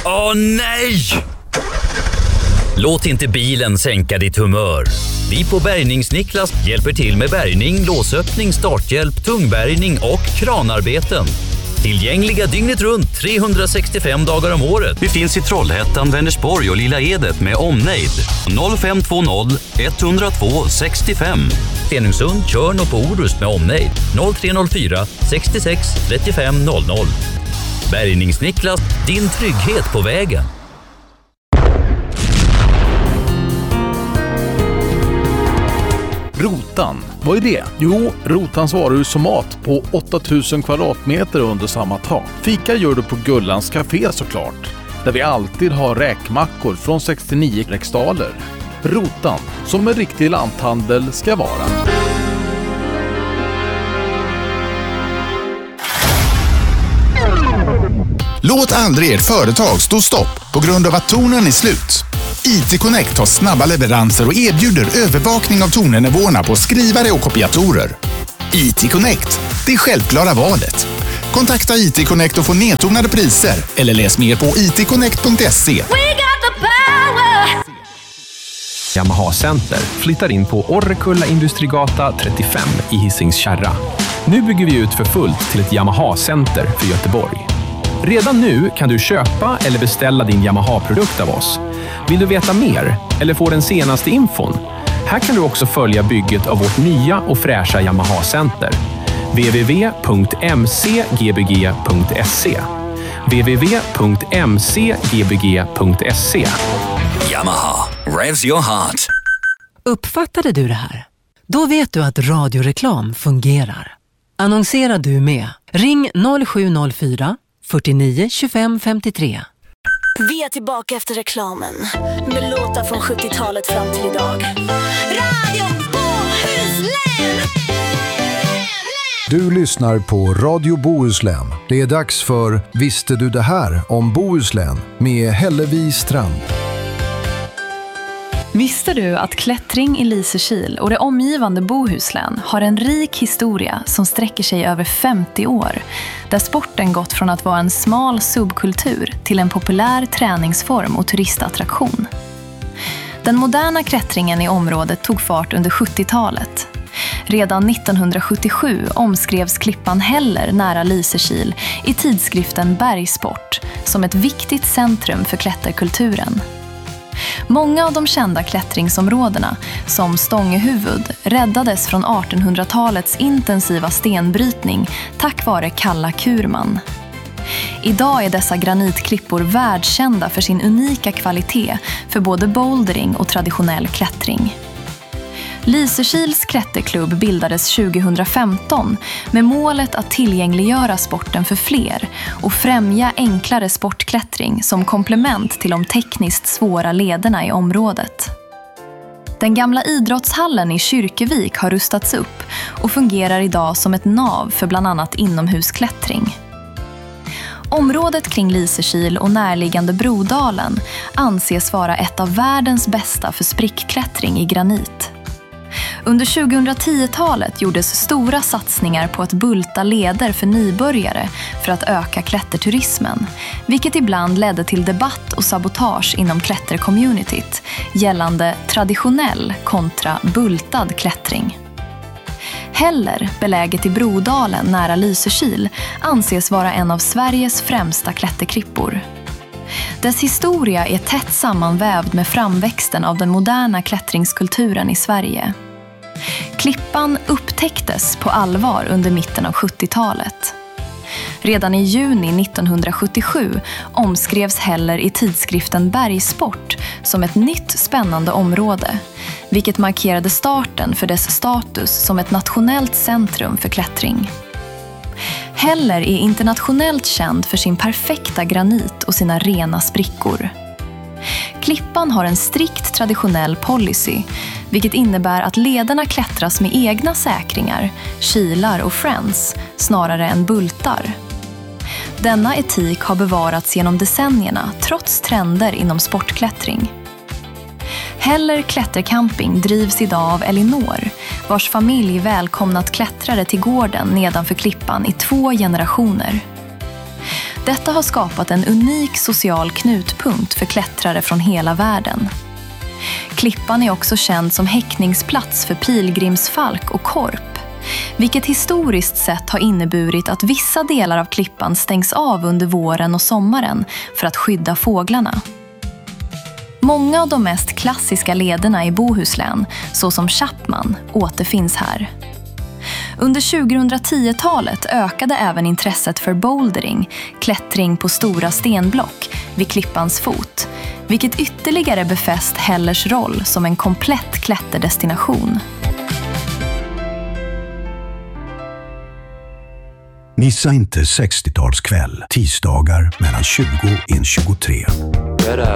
Åh nej! Låt inte bilen sänka ditt humör. Vi på Bärgningsniklas hjälper till med bärgning, låsöppning, starthjälp, tungbärgning och kranarbeten. Tillgängliga dygnet runt 365 dagar om året. Vi finns i Trollhättan, Vänersborg och Lilla Edet med omnejd. 0520 102 65. Stenungsund, Tjörn och på Orust med omnejd. 0304 66 35 00. Bärgningsniklas, din trygghet på vägen. Rotan, vad är det? Jo, Rotans varuhus och mat på 8000 kvadratmeter under samma tak. Fika gör du på Gullans Café såklart, där vi alltid har räkmackor från 69 riksdaler. Rotan, som en riktig lanthandel ska vara. Låt aldrig ert företag stå stopp på grund av att tonen är slut. IT-Connect har snabba leveranser och erbjuder övervakning av tonernivåerna på skrivare och kopiatorer. IT-Connect, det självklara valet. Kontakta IT-Connect och få nedtonade priser eller läs mer på itconnect.se. Yamaha Center flyttar in på Orrekulla Industrigata 35 i Hisings Kärra. Nu bygger vi ut för fullt till ett Yamaha Center för Göteborg. Redan nu kan du köpa eller beställa din Yamaha-produkt av oss. Vill du veta mer eller få den senaste infon? Här kan du också följa bygget av vårt nya och fräscha Yamaha Center. www.mcgbg.se www.mcgbg.se. Yamaha, revs your heart. Uppfattade du det här? Då vet du att radioreklam fungerar. Annonserar du med? Ring 0704 49 25 53. Vi är tillbaka efter reklamen med låtar från 70-talet fram till idag. Radio Bohuslän! Du lyssnar på Radio Bohuslän. Det är dags för Visste du det här om Bohuslän med Hellevi Strand. Visste du att klättring i Lysekil och det omgivande Bohuslän har en rik historia som sträcker sig över 50 år, där sporten gått från att vara en smal subkultur till en populär träningsform och turistattraktion. Den moderna klättringen i området tog fart under 70-talet. Redan 1977 omskrevs klippan Heller nära Lysekil i tidskriften Bergsport som ett viktigt centrum för klätterkulturen. Många av de kända klättringsområdena, som Stångehuvud, räddades från 1800-talets intensiva stenbrytning tack vare Kalla Kurman. Idag är dessa granitklippor världskända för sin unika kvalitet för både bouldering och traditionell klättring. Lysekils klätterklubb bildades 2015 med målet att tillgängliggöra sporten för fler och främja enklare sportklättring som komplement till de tekniskt svåra lederna i området. Den gamla idrottshallen i Kyrkevik har rustats upp och fungerar idag som ett nav för bland annat inomhusklättring. Området kring Lysekil och närliggande Brodalen anses vara ett av världens bästa för sprickklättring i granit. Under 2010-talet gjordes stora satsningar på att bulta leder för nybörjare för att öka klätterturismen, vilket ibland ledde till debatt och sabotage inom klättercommunityt gällande traditionell kontra bultad klättring. Heller, beläget i Brodalen nära Lysekil, anses vara en av Sveriges främsta klätterklippor. Dess historia är tätt sammanvävd med framväxten av den moderna klättringskulturen i Sverige. Klippan upptäcktes på allvar under mitten av 70-talet. Redan i juni 1977 omskrevs Heller i tidskriften Bergsport som ett nytt spännande område, vilket markerade starten för dess status som ett nationellt centrum för klättring. Heller är internationellt känd för sin perfekta granit och sina rena sprickor. Klippan har en strikt traditionell policy, vilket innebär att lederna klättras med egna säkringar, kilar och friends, snarare än bultar. Denna etik har bevarats genom decennierna trots trender inom sportklättring. Heller klättercamping drivs idag av Elinor, vars familj välkomnat klättrare till gården nedanför klippan i 2 generationer. Detta har skapat en unik social knutpunkt för klättrare från hela världen. Klippan är också känd som häckningsplats för pilgrimsfalk och korp, vilket historiskt sett har inneburit att vissa delar av klippan stängs av under våren och sommaren för att skydda fåglarna. Många av de mest klassiska lederna i Bohuslän, såsom Chapman, återfinns här. Under 2010-talet ökade även intresset för bouldering, klättring på stora stenblock vid klippans fot, vilket ytterligare befäst Hellers roll som en komplett klätterdestination. Missa inte 60-talskväll, tisdagar mellan 20 och 23.